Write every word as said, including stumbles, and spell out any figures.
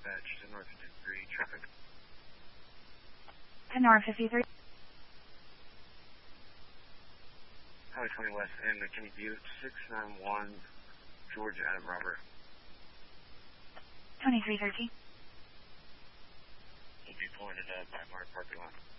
dispatch to North fifty-three, traffic. To North fifty-three. Highway twenty West and McKinney Butte, six nine one, George Adam Robert. twenty-three thirteen. Will be pulling into Blackmart parking lot.